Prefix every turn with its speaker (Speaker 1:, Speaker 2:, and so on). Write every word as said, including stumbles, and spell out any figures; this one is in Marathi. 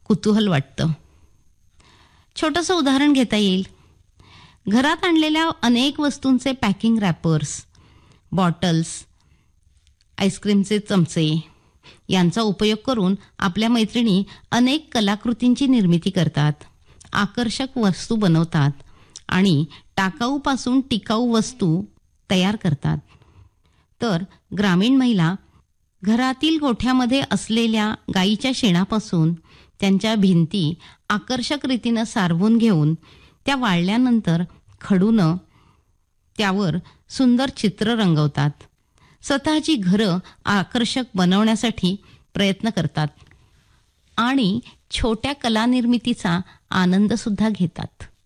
Speaker 1: कुतूहल वाटतं. छोटंसं उदाहरण घेता येईल. घरात आणलेल्या अनेक वस्तूंचे पॅकिंग रॅपर्स, बॉटल्स, आईस्क्रीमचे चमचे यांचा उपयोग करून आपल्या मैत्रिणी अनेक कलाकृतींची निर्मिती करतात, आकर्षक वस्तू बनवतात आणि टाकाऊपासून टिकाऊ वस्तू तयार करतात. तर ग्रामीण महिला घरातील गोठ्यामध्ये असलेल्या गाईच्या शेणापासून त्यांच्या भिंती आकर्षक रीतीनं सारवून घेऊन त्या वाळल्यानंतर खडूनं त्यावर सुंदर चित्र रंगवतात. स्वतःची घरं आकर्षक बनवण्यासाठी प्रयत्न करतात आणि छोट्या कलानिर्मितीचा आनंद सुद्धा घेतात.